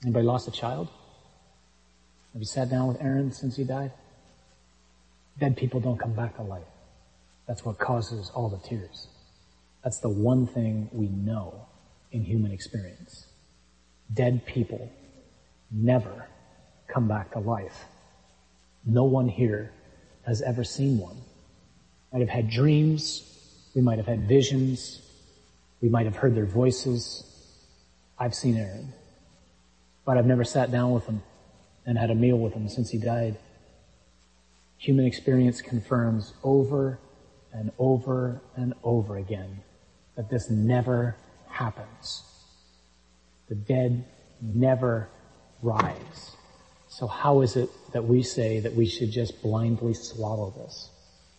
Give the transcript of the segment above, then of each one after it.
Anybody lost a child? Have you sat down with Aaron since he died? Dead people don't come back to life. That's what causes all the tears. That's the one thing we know in human experience. Dead people never come back to life. No one here has ever seen one. Might have had dreams. We might have had visions. We might have heard their voices. I've seen Aaron. But I've never sat down with him and had a meal with him since he died. Human experience confirms over and over and over again that this never happens. The dead never rise. So how is it that we say that we should just blindly swallow this?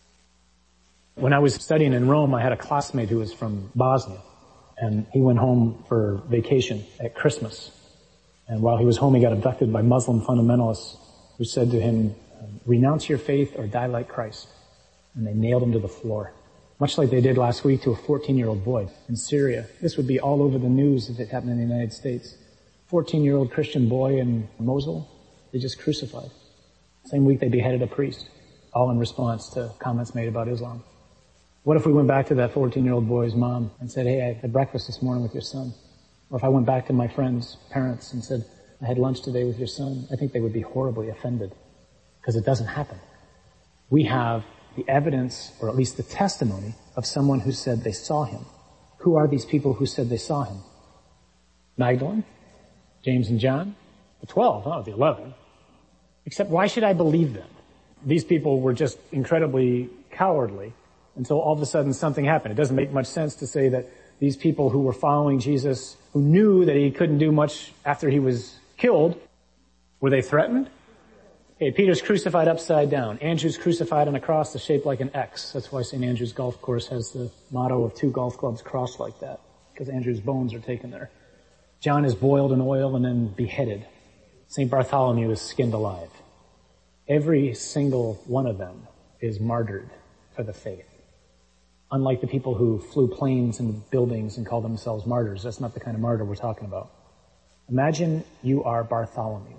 When I was studying in Rome, I had a classmate who was from Bosnia, and he went home for vacation at Christmas. And while he was home, he got abducted by Muslim fundamentalists who said to him, "Renounce your faith or die like Christ." And they nailed him to the floor, much like they did last week to a 14-year-old boy in Syria. This would be all over the news if it happened in the United States. 14-year-old Christian boy in Mosul, they just crucified. Same week they beheaded a priest, all in response to comments made about Islam. What if we went back to that 14-year-old boy's mom and said, "Hey, I had breakfast this morning with your son"? Or if I went back to my friend's parents and said, "I had lunch today with your son," I think they would be horribly offended, because it doesn't happen. We have the evidence, or at least the testimony, of someone who said they saw him. Who are these people who said they saw him? Magdalene, James and John, the 12, not the 11. Except why should I believe them? These people were just incredibly cowardly until all of a sudden something happened. It doesn't make much sense to say that these people who were following Jesus, who knew that he couldn't do much after he was killed, were they threatened? Okay, Peter's crucified upside down. Andrew's crucified on a cross that's shaped like an X. That's why St. Andrew's Golf Course has the motto of 2 golf clubs crossed like that, because Andrew's bones are taken there. John is boiled in oil and then beheaded. St. Bartholomew is skinned alive. Every single one of them is martyred for the faith. Unlike the people who flew planes and buildings and called themselves martyrs, that's not the kind of martyr we're talking about. Imagine you are Bartholomew.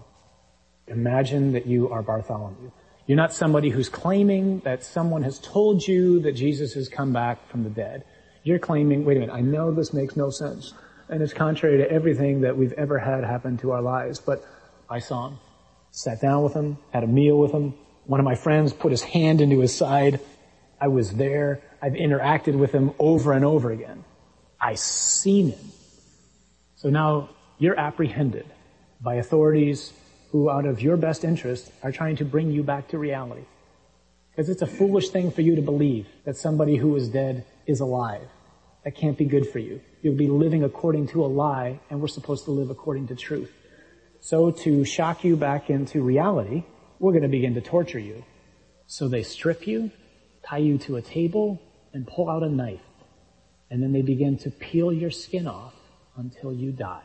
Imagine that you are Bartholomew. You're not somebody who's claiming that someone has told you that Jesus has come back from the dead. You're claiming, wait a minute, I know this makes no sense, and it's contrary to everything that we've ever had happen to our lives, but I saw him, sat down with him, had a meal with him. One of my friends put his hand into his side. I was there. I've interacted with him over and over again. I seen him. So now you're apprehended by authorities who, out of your best interest, are trying to bring you back to reality. Because it's a foolish thing for you to believe that somebody who is dead is alive. That can't be good for you. You'll be living according to a lie, and we're supposed to live according to truth. So to shock you back into reality, we're going to begin to torture you. So they strip you, tie you to a table, and pull out a knife. And then they begin to peel your skin off until you die.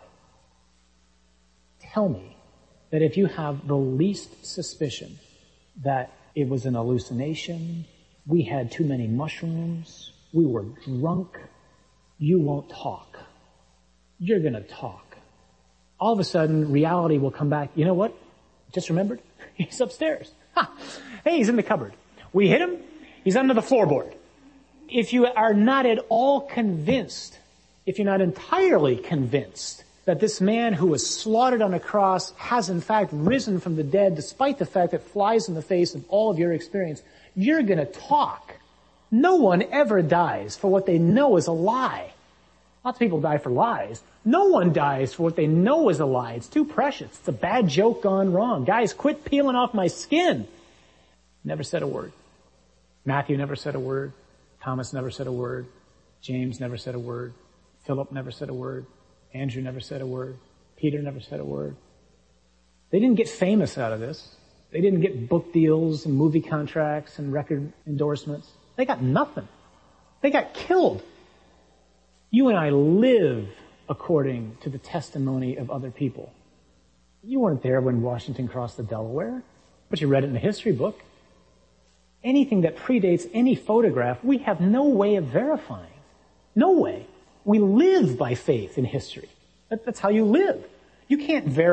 Tell me that if you have the least suspicion that it was an hallucination, we had too many mushrooms, we were drunk, you won't talk. You're going to talk. All of a sudden, reality will come back. You know what? Just remembered? He's upstairs. Ha! Hey, he's in the cupboard. We hit him. He's under the floorboard. If you are not at all convinced, if you're not entirely convinced that this man who was slaughtered on a cross has in fact risen from the dead, despite the fact that it flies in the face of all of your experience, you're going to talk. No one ever dies for what they know is a lie. Lots of people die for lies. No one dies for what they know is a lie. It's too precious. It's a bad joke gone wrong. Guys, quit peeling off my skin. Never said a word. Matthew never said a word. Thomas never said a word. James never said a word. Philip never said a word. Andrew never said a word. Peter never said a word. They didn't get famous out of this. They didn't get book deals and movie contracts and record endorsements. They got nothing. They got killed. You and I live according to the testimony of other people. You weren't there when Washington crossed the Delaware, but you read it in a history book. Anything that predates any photograph, we have no way of verifying. No way. We live by faith in history. That's how you live. You can't verify